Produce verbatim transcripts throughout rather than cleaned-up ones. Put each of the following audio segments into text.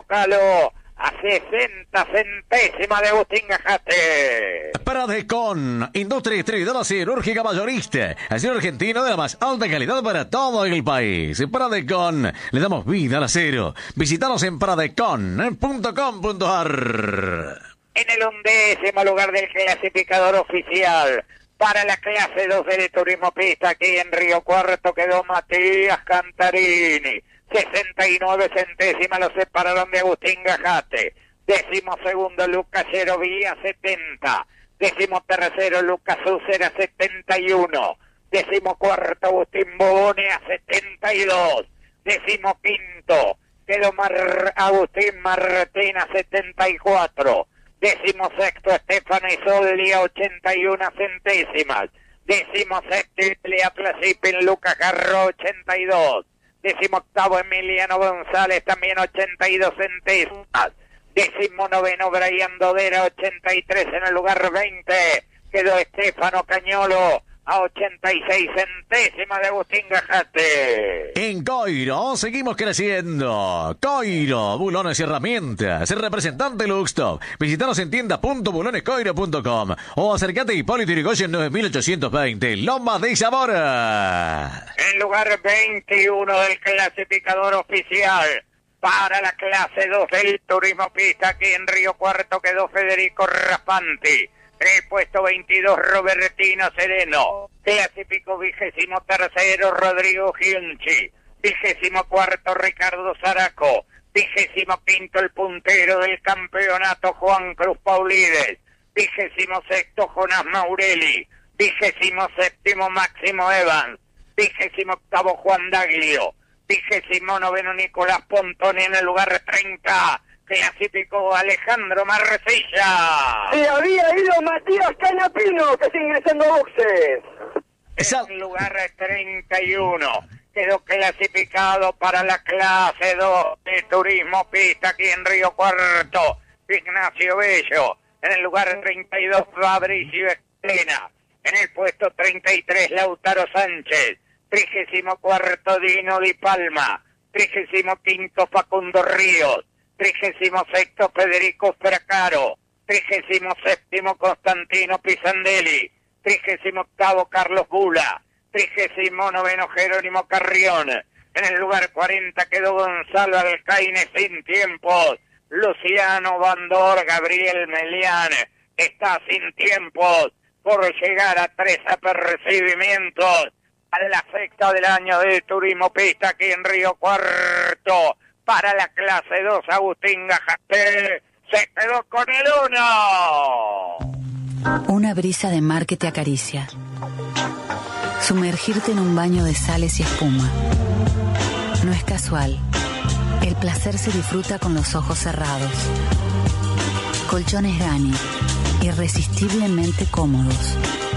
búscalo a sesenta centésimas de Agustín Gajate. Pradecon, industria distribuidora cirúrgica mayorista, acero argentino de la más alta calidad para todo el país. Pradecon, le damos vida al acero. Visítanos en pradecon punto com punto a r. En el undécimo lugar del clasificador oficial para la clase dos del turismo pista, aquí en Río Cuarto quedó Matías Cantarini. sesenta y nueve centésimas lo separaron de Agustín Gajate. Décimo segundo Lucas Yerovía, setenta. Décimo tercero Lucas Ucera, setenta y uno. Décimo cuarto Agustín Bobone a setenta y dos. Décimo quinto quedó Mar Agustín Martín a setenta y cuatro. Décimo sexto Estefano Isoldi a ochenta y una centésimas. Décimo séptimo Atlas Shipping Lucas Garro, ochenta y dos. Décimo octavo Emiliano González, también ochenta y dos centésimas. Décimo noveno Brian Dodera, ochenta y tres. En el lugar veinte quedó Estefano Cañolo a ochenta y seis centésimas de Agustín Gajate. En Coiro seguimos creciendo. Coiro, bulones y herramientas. El representante Luxtop. Visítanos en tienda punto bulones coiro punto com o acércate a Hipólito Yrigoyen nueve mil ochocientos veinte, Lomas de Zamora. En lugar veintiuno del clasificador oficial para la clase dos del turismo pista, aquí en Río Cuarto quedó Federico Rafanti. En el puesto veintidós, Robertino Sereno. Clasificó vigésimo tercero, Rodrigo Giunchi. Vigésimo cuarto, Ricardo Zaraco. Vigésimo quinto, el puntero del campeonato, Juan Cruz Paulides. Vigésimo sexto, Jonás Maurelli. Vigésimo séptimo, Máximo Evans. Vigésimo octavo, Juan Daglio. Vigésimo noveno, Nicolás Pontoni. En el lugar treinta, clasificó Alejandro Marcilla. Se había ido Matías Canapino, que sigue ingresando a boxes. En el lugar treinta y uno quedó clasificado para la clase dos de turismo pista, aquí en Río Cuarto, Ignacio Bello. En el lugar treinta y dos, Fabricio Esplena. En el puesto treinta y tres, Lautaro Sánchez. Trigésimo cuarto, Dino Di Palma. Trigésimo quinto, Facundo Ríos. Trigésimo sexto, Federico Fracaro. Trigésimo séptimo, Constantino Pisandelli. Trigésimo octavo, Carlos Bula. Trigésimo noveno, Jerónimo Carrión. En el lugar cuarenta quedó Gonzalo Alcaine sin tiempos. Luciano Bandor, Gabriel Melián está sin tiempos por llegar a tres apercibimientos a la sexta del año de turismo pista, aquí en Río Cuarto. Para la clase dos, Agustín Gajate se quedó con el uno. Una brisa de mar que te acaricia. Sumergirte en un baño de sales y espuma. No es casual. El placer se disfruta con los ojos cerrados. Colchones Gani. Irresistiblemente cómodos.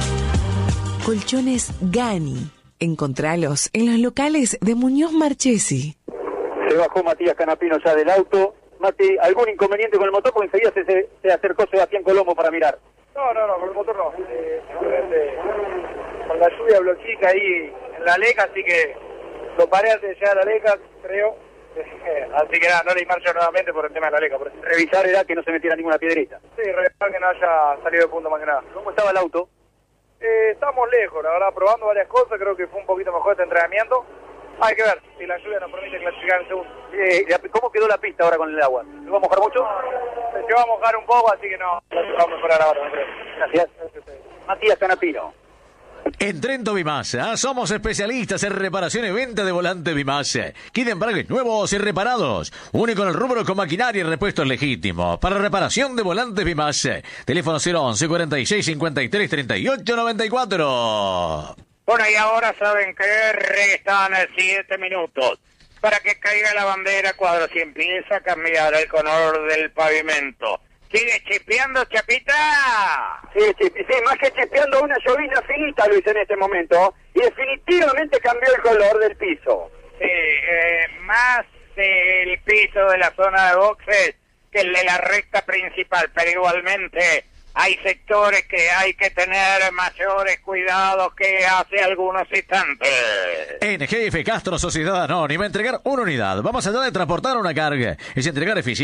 Colchones Gani. Encontralos en los locales de Muñoz Marchesi. Se bajó Matías Canapino ya del auto. Mati, ¿algún inconveniente con el motor? Porque enseguida se, se, se acercó Sebastián Colombo para mirar. No, no, no, con el motor no. Eh, simplemente con la lluvia bloquica ahí en la leca, así que lo paré antes de llegar a la leca, creo. Así que nada, no le marcho nuevamente por el tema de la leca. Por eso. Revisar era que no se metiera ninguna piedrita. Sí, revisar que no haya salido de punto más que nada. ¿Cómo estaba el auto? Eh, estamos lejos, la verdad, probando varias cosas. Creo que fue un poquito mejor este entrenamiento. Hay que ver si la lluvia nos permite clasificar en segundo. Eh, ¿Cómo quedó la pista ahora con el agua? ¿Se va a mojar mucho? Se va a mojar un poco, así que no, vamos a mejorar ahora. Gracias. Matías Canapino. En Trento Bimasa somos especialistas en reparación y venta de volantes Bimasa. Quieren embragues nuevos y reparados. Único en el rubro con maquinaria y repuestos legítimos. Para reparación de volantes Bimasa. Teléfono cero once, cuarenta y seis, cincuenta y tres, treinta y ocho, noventa y cuatro. Bueno, y ahora saben que restan siete minutos para que caiga la bandera cuadro si empieza a cambiar el color del pavimento. ¿Sigue chispeando, Chapita? Sí, sí, sí, más que chispeando, una llovizna finita, Luis, en este momento. Y definitivamente cambió el color del piso. Sí, eh, más el piso de la zona de boxes que el de la recta principal, pero igualmente hay sectores que hay que tener mayores cuidados que hace algunos instantes. En G F Castro Sociedad Anónima, entregar una unidad. Vamos allá de transportar una carga. Es entregar eficiencia.